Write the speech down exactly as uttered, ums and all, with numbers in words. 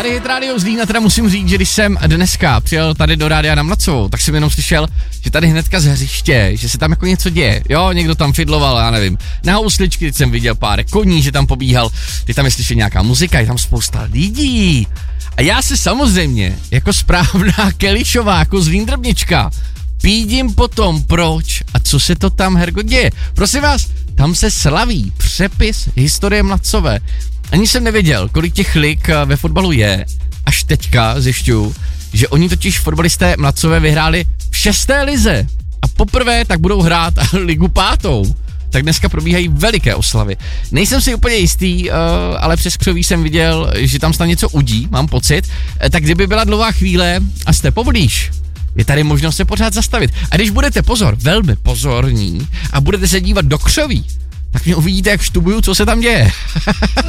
Tady Hit Radio Zlín a teda musím říct, že když jsem dneska přijel tady do rádia na Mlacovou, tak jsem jenom slyšel, že tady hnedka z hřiště, že se tam jako něco děje. Jo, někdo tam fidloval, já nevím. Na housličky teď jsem viděl pár koní, že tam pobíhal, teď tam je slyšet nějaká muzika, je tam spousta lidí. A já se samozřejmě, jako správná Kelišová, jako Zlín drbnička, pídím potom proč a co se to tam hergo děje. Prosím vás, tam se slaví přepis historie Mlacové. Ani jsem nevěděl, kolik těch lig ve fotbalu je. Až teďka zjišťuju, že oni totiž fotbalisté Mlacové vyhráli v šesté lize. A poprvé tak budou hrát ligu pátou. Tak dneska probíhají veliké oslavy. Nejsem si úplně jistý, uh, ale přes křoví jsem viděl, že tam snad něco udí, mám pocit. Tak kdyby byla dlouhá chvíle a jste poblíž, je tady možnost se pořád zastavit. A když budete, pozor, velmi pozorní a budete se dívat do křoví, tak mě uvidíte, jak štubuju, co se tam děje.